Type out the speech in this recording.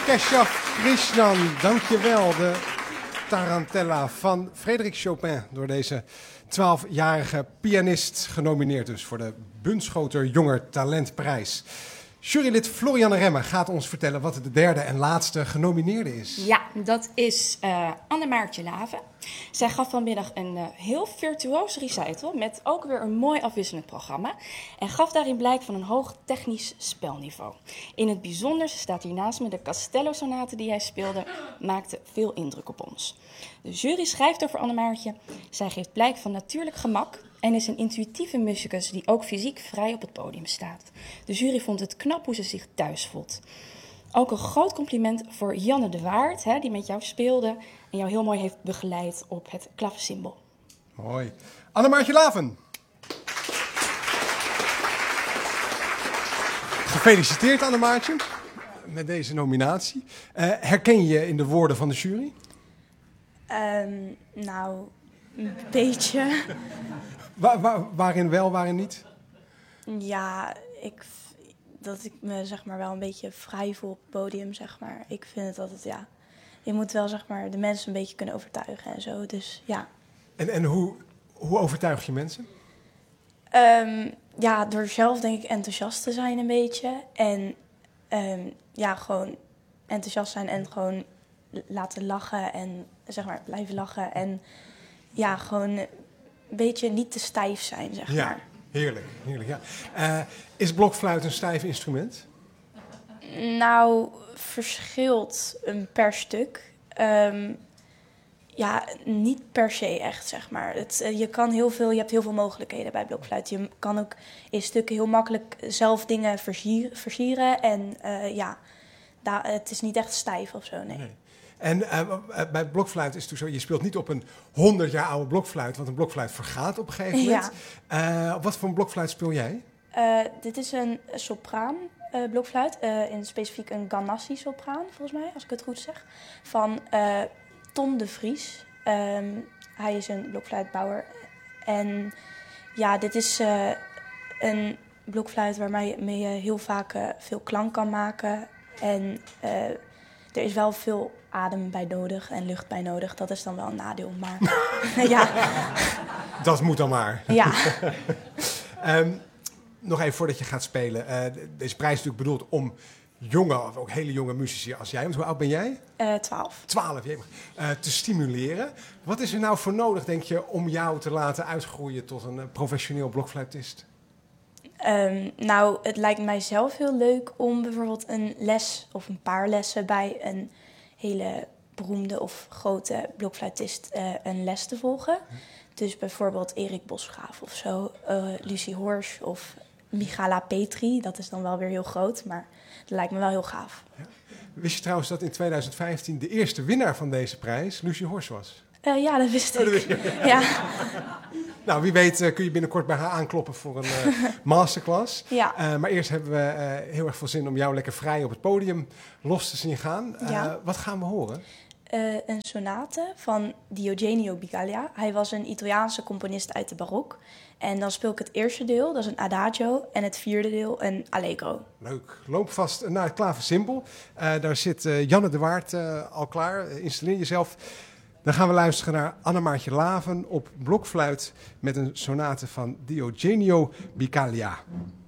Keshav Krishnan, dankjewel. De Tarantella van Frédéric Chopin, door deze 12-jarige pianist genomineerd dus voor de Bunschoter Jonger Talentprijs. Jurylid Florianne Remmen gaat ons vertellen wat de derde en laatste genomineerde is. Ja, dat is Anne-Maartje Lave. Zij gaf vanmiddag een heel virtuoos recital met ook weer een mooi afwisselend programma. En gaf daarin blijk van een hoog technisch spelniveau. In het bijzonder, ze staat hier naast me, de Castello-sonate die hij speelde, maakte veel indruk op ons. De jury schrijft over Anne-Maartje. Zij geeft blijk van natuurlijk gemak en is een intuïtieve musicus die ook fysiek vrij op het podium staat. De jury vond het knap hoe ze zich thuis voelt. Ook een groot compliment voor Janne de Waard, die met jou speelde en jou heel mooi heeft begeleid op het klaversymbol. Mooi. Anne-Maartje Laven. Gefeliciteerd Anne-Maartje met deze nominatie. Herken je je in de woorden van de jury? Nou, een beetje. Waarin wel, waarin niet? Ja, dat ik me zeg maar wel een beetje vrij voel op het podium, zeg maar. Ik vind het altijd, ja, je moet wel zeg maar de mensen een beetje kunnen overtuigen en zo, dus ja. En hoe overtuig je mensen? Ja, door zelf denk ik enthousiast te zijn een beetje. En ja, gewoon enthousiast zijn en gewoon laten lachen en zeg maar blijven lachen. En ja, gewoon een beetje niet te stijf zijn, zeg maar. Ja, heerlijk, ja. Is blokfluit een stijf instrument? Nou, verschilt per stuk. Ja, niet per se echt, zeg maar. Je hebt heel veel mogelijkheden bij blokfluit. Je kan ook in stukken heel makkelijk zelf dingen versieren. En ja, het is niet echt stijf of zo, nee. En bij blokfluit is het natuurlijk zo, je speelt niet op een 100 jaar oude blokfluit, want een blokfluit vergaat op een gegeven moment. Ja. Op wat voor een blokfluit speel jij? Dit is een sopraan blokfluit, in specifiek een Ganassi-sopraan, volgens mij, als ik het goed zeg, van Tom de Vries. Hij is een blokfluitbouwer. En ja, dit is een blokfluit waarmee je heel vaak veel klank kan maken. En er is wel veel adem bij nodig en lucht bij nodig. Dat is dan wel een nadeel, maar ja. Dat moet dan maar. Ja. Nog even voordat je gaat spelen. Deze prijs is natuurlijk bedoeld om jonge, of ook hele jonge muzici als jij. Want hoe oud ben jij? 12. 12, te stimuleren. Wat is er nou voor nodig, denk je, om jou te laten uitgroeien tot een professioneel blokfluitist? Nou, het lijkt mij zelf heel leuk om bijvoorbeeld een les of een paar lessen bij een hele beroemde of grote blokfluitist een les te volgen. Dus bijvoorbeeld Erik Bosgraaf of zo, Lucie Horsch of Michala Petri. Dat is dan wel weer heel groot, maar dat lijkt me wel heel gaaf. Ja. Wist je trouwens dat in 2015 de eerste winnaar van deze prijs Lucie Horsch was? Ja, dat wist ik. Ja. Nou, wie weet kun je binnenkort bij haar aankloppen voor een masterclass. Ja. Maar eerst hebben we heel erg veel zin om jou lekker vrij op het podium los te zien gaan. Ja. Wat gaan we horen? Een sonate van Diogenio Bigaglia. Hij was een Italiaanse componist uit de barok. En dan speel ik het eerste deel, dat is een adagio. En het vierde deel, een allegro. Leuk. Loop vast naar het klaversymbol. Daar zit Janne de Waard al klaar. Installeer jezelf. Dan gaan we luisteren naar Anne-Maartje Laven op blokfluit met een sonate van Diogenio Bigaglia.